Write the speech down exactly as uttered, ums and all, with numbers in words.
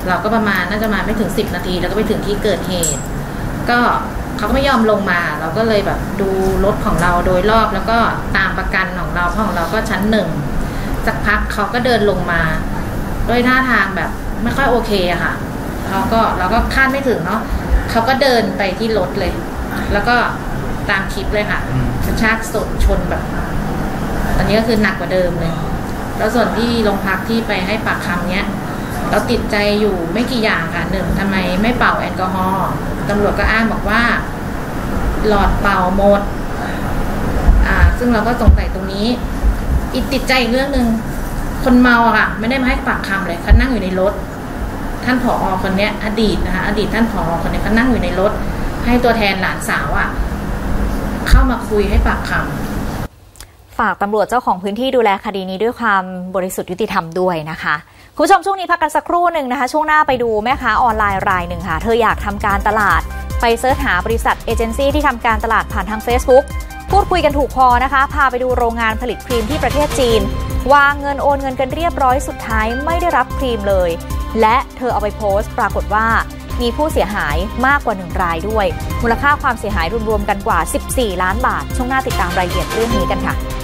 เราก็ประมาณน่าจะมาไม่ถึงสิบนาทีแล้วก็ไปถึงที่เกิดเหตุก็เขาก็ไม่ยอมลงมาเราก็เลยแบบดูรถของเราโดยรอบแล้วก็ตามประกันของเราเพราะของเราก็ชั้นหนึ่งสักพักเขาก็เดินลงมาด้วยท่าทางแบบไม่ค่อยโอเคอะค่ะเขาก็เราก็คาดไม่ถึงเนาะเขาก็เดินไปที่รถเลยแล้วก็ตามคลิปเลยค่ะกระชากสดชนแบบตอนนี้ก็คือหนักกว่าเดิมเลยแล้วส่วนที่โรงพักที่ไปให้ปากคำเนี้ยเราติดใจอยู่ไม่กี่อย่างค่ะหนึ่งทำไมไม่เป่าแอลกอฮอล์ตำรวจก็อ้างบอกว่าหลอดเป่าหมดอ่าซึ่งเราก็สงสัยตรงนี้อีกติดใจอีกเรื่องนึงคนเมาอะค่ะไม่ได้มาให้ปากคำเลยเขานั่งอยู่ในรถท่านผอ.คนนี้อดีตนะคะอดีตท่านผอ.คนนี้เขานั่งอยู่ในรถให้ตัวแทนหลานสาวอะเข้ามาคุยให้ปากคำฝากตำรวจเจ้าของพื้นที่ดูแลคดีนี้ด้วยความบริสุทธิ์ยุติธรรมด้วยนะคะคุณผู้ชมช่วงนี้พักกันสักครู่หนึ่งนะคะช่วงหน้าไปดูแม่ค้าออนไลน์รายหนึ่งค่ะเธออยากทำการตลาดไปเสิร์ชหาบริษัทเอเจนซี่ที่ทำการตลาดผ่านทาง Facebook พูดคุยกันถูกคอนะคะพาไปดูโรงงานผลิตครีมที่ประเทศจีนวางเงินโอนเงินกันเรียบร้อยสุดท้ายไม่ได้รับครีมเลยและเธอเอาไปโพสต์ปรากฏว่ามีผู้เสียหายมากกว่าหนึ่งรายด้วยมูลค่าความเสียหายรวมๆกันกว่าสิบสี่ล้านบาทช่วงหน้าติดตามรายละเอียดเรื่องนี้กันค่ะ